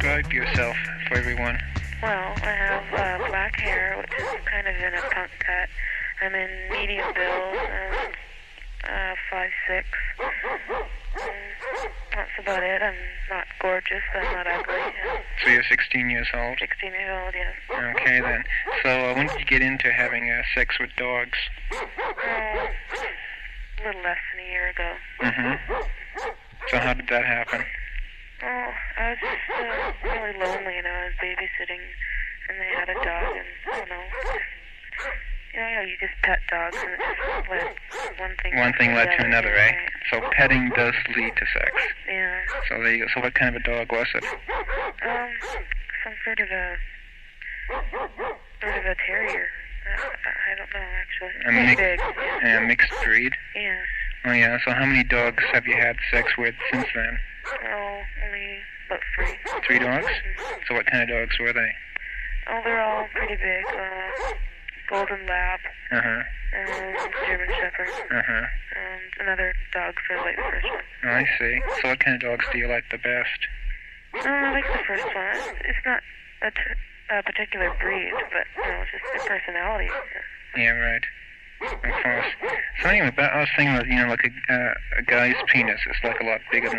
describe yourself for everyone? Well, I have black hair, which is kind of in a punk cut. I'm in medium build, 5'6". That's about it. I'm not gorgeous, but I'm not ugly. Yeah. So you're 16 years old? 16 years old, yes. Okay, then. So when did you get into having sex with dogs? A little less than a year ago. Mm-hmm. So how did that happen? Oh, I was just really lonely, and I was babysitting, and they had a dog, and I don't know. You know, you just pet dogs, and it just led one thing led to another, right? Right. So petting does lead to sex. Yeah. So there you go. So what kind of a dog was it? Some sort of a terrier. I don't know, actually. Big. Yeah. A mixed breed? Yeah. Oh, yeah. So how many dogs have you had sex with since then? Oh, only about 3. 3 dogs? So what kind of dogs were they? Oh, they're all pretty big. Golden Lab. Uh-huh. And German Shepherd. Uh-huh. And another dog for like the first one. Oh, I see. So what kind of dogs do you like the best? I like the first one. It's not a particular breed, but it's just their personality. Yeah, right. Of course. So anyway, I was thinking that, like a guy's penis is like a lot bigger than